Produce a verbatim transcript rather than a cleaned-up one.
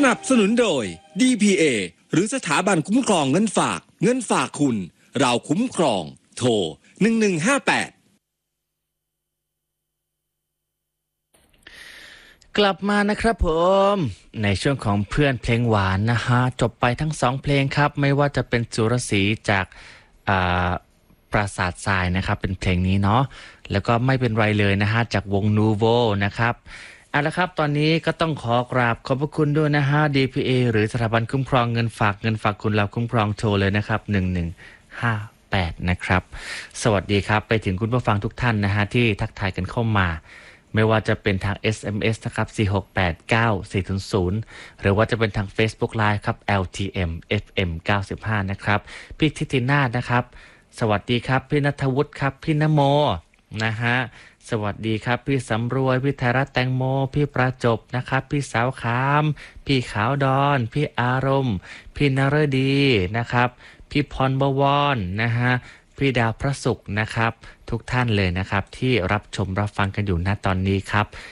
นับสนุนโดย ดี พี เอ หรือสถาบันคุ้มครองเงินฝากเงินฝากคุณเราคุ้มครองโทรหนึ่งหนึ่งห้าแปดกลับมานะครับผมในช่วงของเพื่อนเพลงหวานนะฮะจบไปทั้งสองเพลงครับไม่ว่าจะเป็นสุรศรีจากอ่าปราสาททรายนะครับเป็นเพลงนี้เนาะแล้วก็ไม่เป็นไรเลยนะฮะจากวงนูโวนะครับเอาละครับตอนนี้ก็ต้องขอกราบขอบพระคุณด้วยนะฮะ ดี พี เอ หรือสถาบันคุ้มครองเงินฝากเงินฝากคุณเราคุ้มครองโทรเลยนะครับหนึ่งหนึ่งห้าแปดนะครับสวัสดีครับไปถึงคุณผู้ฟังทุกท่านนะฮะที่ทักทายกันเข้ามาไม่ว่าจะเป็นทาง เอส เอ็ม เอส นะครับ สี่หกแปดเก้า สี่ ศูนย์ ศูนย์ หรือว่าจะเป็นทาง Facebook Live ครับ แอล ที เอ็ม เอฟ เอ็ม เก้าสิบห้า นะครับพี่ทิตินาถนะครับสวัสดีครับพี่ณัฐวุฒิครับพี่นโมนะฮะสวัสดีครับพี่สำรวยพี่ไทยรัฐแตงโมพี่ประจบนะครับพี่สาวขามพี่ขาวดอนพี่อารมณ์พี่นฤดีนะครับพี่พรบวรนะฮะพี่ดาวพระศุกร์นะครับทุกท่านเลยนะครับที่รับชมรับฟังกันอยู่ณตอนนี้ครับ